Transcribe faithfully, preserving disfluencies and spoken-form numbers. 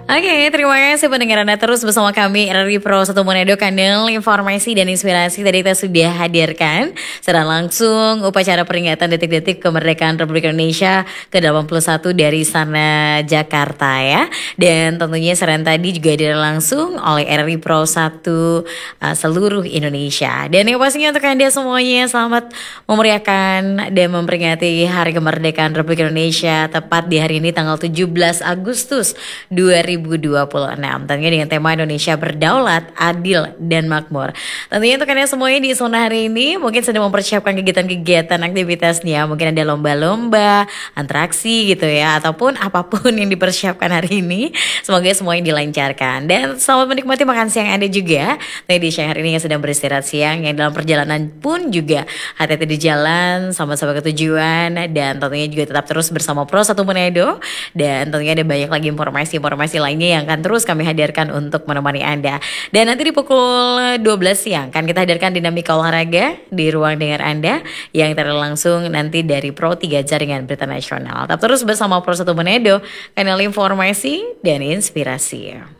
Oke, terima kasih pendengar Anda terus bersama kami R R I Pro satu Manado, kanal informasi dan inspirasi. Tadi kita sudah hadirkan secara langsung upacara peringatan detik-detik kemerdekaan Republik Indonesia ke delapan puluh satu dari Istana Jakarta ya. Dan tentunya siaran tadi juga hadir langsung oleh R R I Pro satu uh, seluruh Indonesia. Dan yang pastinya untuk Anda semuanya, selamat memeriahkan dan memperingati Hari Kemerdekaan Republik Indonesia tepat di hari ini tanggal tujuh belas Agustus dua ribu dua puluh enam. Tentunya dengan tema Indonesia Berdaulat, Adil, dan Makmur. Tentunya untuk kalian semuanya di zona hari ini mungkin sedang mempersiapkan kegiatan-kegiatan aktivitasnya. Mungkin ada lomba-lomba, atraksi gitu ya, ataupun apapun yang dipersiapkan hari ini. Semoga semuanya dilancarkan. Dan selamat menikmati makan siang Anda juga. Tadi di siang hari ini yang sedang beristirahat siang, yang dalam perjalanan pun juga hati-hati di jalan, sama-sama ke tujuan. Dan tentunya juga tetap terus bersama Pro satu Manado. Dan tentunya ada banyak lagi informasi-informasi lainnya yang akan terus kami hadirkan untuk menemani Anda. Dan nanti di pukul dua belas siang kan kita hadirkan dinamika olahraga di ruang dengar Anda yang terlangsung nanti dari Pro tiga Jaringan Berita Nasional. Tetap terus bersama Pro satu Manado, kanal informasi dan inspirasi.